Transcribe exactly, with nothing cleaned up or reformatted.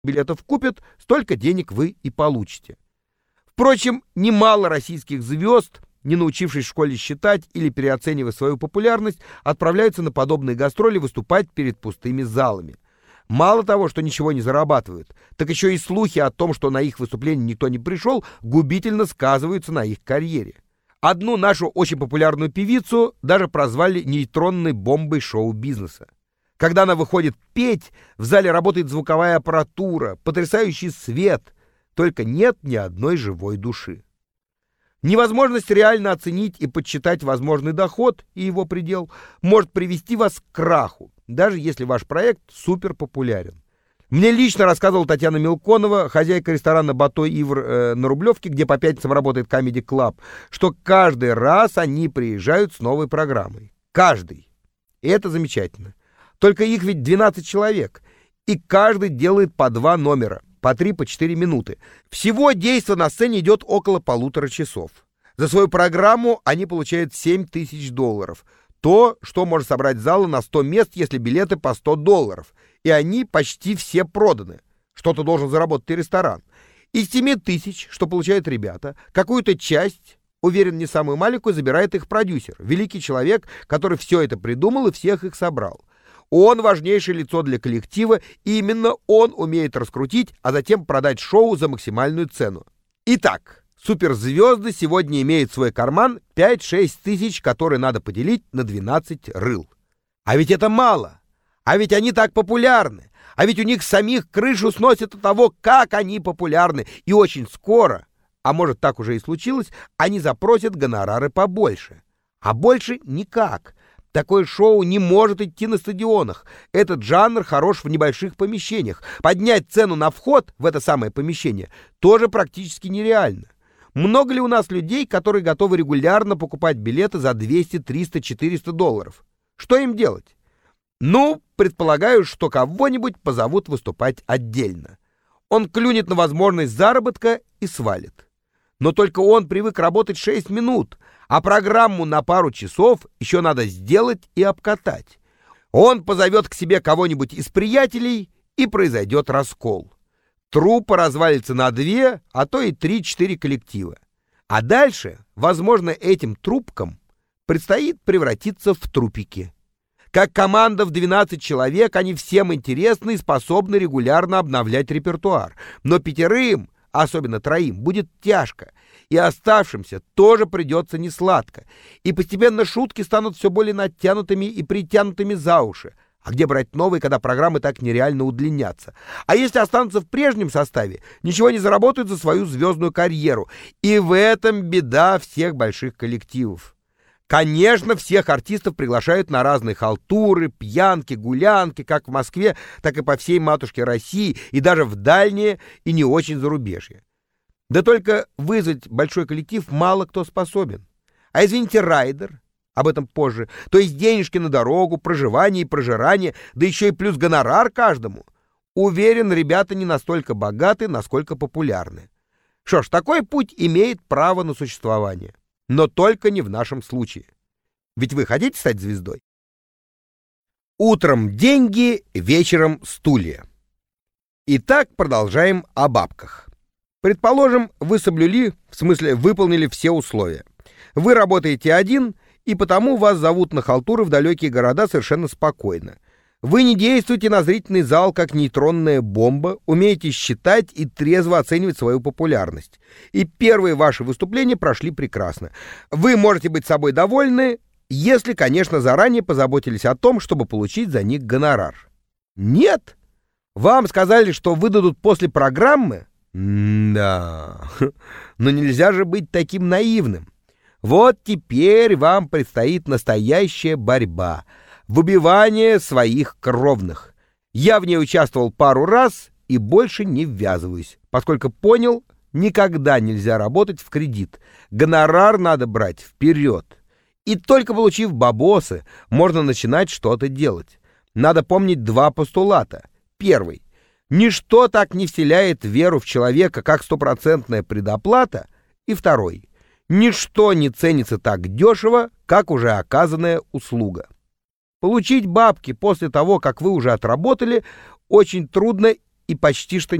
билетов купят, столько денег вы и получите. Впрочем, немало российских звезд, не научившись в школе считать или переоценивая свою популярность, отправляются на подобные гастроли выступать перед пустыми залами. Мало того, что ничего не зарабатывают, так еще и слухи о том, что на их выступление никто не пришел, губительно сказываются на их карьере. Одну нашу очень популярную певицу даже прозвали нейтронной бомбой шоу-бизнеса. Когда она выходит петь, в зале работает звуковая аппаратура, потрясающий свет, только нет ни одной живой души. Невозможность реально оценить и подсчитать возможный доход и его предел может привести вас к краху, даже если ваш проект суперпопулярен. Мне лично рассказывала Татьяна Мелконова, хозяйка ресторана «Батой Ивр» э, на Рублевке, где по пятницам работает Comedy Club, что каждый раз они приезжают с новой программой. Каждый. И это замечательно. Только их ведь двенадцать человек, и каждый делает по два номера, по три, по четыре минуты. Всего действо на сцене идет около полутора часов. За свою программу они получают семь тысяч долларов. То, что может собрать залы на сто мест, если билеты по сто долларов. И они почти все проданы. Что-то должен заработать и ресторан. Из семи тысяч, что получают ребята, какую-то часть, уверен, не самую маленькую, забирает их продюсер. Великий человек, который все это придумал и всех их собрал. Он важнейшее лицо для коллектива, и именно он умеет раскрутить, а затем продать шоу за максимальную цену. Итак, суперзвезды сегодня имеют в свой карман пять-шесть тысяч, которые надо поделить на двенадцать рыл. А ведь это мало. А ведь они так популярны. А ведь у них самих крышу сносит от того, как они популярны. И очень скоро, а может так уже и случилось, они запросят гонорары побольше. А больше никак. Такое шоу не может идти на стадионах. Этот жанр хорош в небольших помещениях. Поднять цену на вход в это самое помещение тоже практически нереально. Много ли у нас людей, которые готовы регулярно покупать билеты за двести, триста, четыреста долларов? Что им делать? Ну, предполагаю, что кого-нибудь позовут выступать отдельно. Он клюнет на возможность заработка и свалит. Но только он привык работать шесть минут, а программу на пару часов еще надо сделать и обкатать. Он позовет к себе кого-нибудь из приятелей, и произойдет раскол. Труппа развалится на две, а то и три-четыре коллектива. А дальше, возможно, этим труппкам предстоит превратиться в трупики. Как команда в двенадцать человек, они всем интересны и способны регулярно обновлять репертуар. Но пятерым, особенно троим, будет тяжко, и оставшимся тоже придется несладко. И постепенно шутки станут все более натянутыми и притянутыми за уши. А где брать новые, когда программы так нереально удлинятся? А если останутся в прежнем составе, ничего не заработают за свою звездную карьеру. И в этом беда всех больших коллективов. Конечно, всех артистов приглашают на разные халтуры, пьянки, гулянки, как в Москве, так и по всей матушке России, и даже в дальнее и не очень зарубежье. Да только вызвать большой коллектив мало кто способен. А извините, райдер, об этом позже, то есть денежки на дорогу, проживание и прожирание, да еще и плюс гонорар каждому. Уверен, ребята не настолько богаты, насколько популярны. Что ж, такой путь имеет право на существование. Но только не в нашем случае. Ведь вы хотите стать звездой? Утром деньги, вечером стулья. Итак, продолжаем о бабках. Предположим, вы соблюли, в смысле выполнили все условия. Вы работаете один, и потому вас зовут на халтуры в далекие города совершенно спокойно. Вы не действуете на зрительный зал как нейтронная бомба, умеете считать и трезво оценивать свою популярность. И первые ваши выступления прошли прекрасно. Вы можете быть собой довольны, если, конечно, заранее позаботились о том, чтобы получить за них гонорар. Нет? Вам сказали, что выдадут после программы? Да, но нельзя же быть таким наивным. Вот теперь вам предстоит настоящая борьба. Выбивание своих кровных. Я в ней участвовал пару раз и больше не ввязываюсь, поскольку понял, никогда нельзя работать в кредит. Гонорар надо брать вперед. И только получив бабосы, можно начинать что-то делать. Надо помнить два постулата. Первый. Ничто так не вселяет веру в человека, как стопроцентная предоплата. И второй. Ничто не ценится так дешево, как уже оказанная услуга. Получить бабки после того, как вы уже отработали, очень трудно и почти что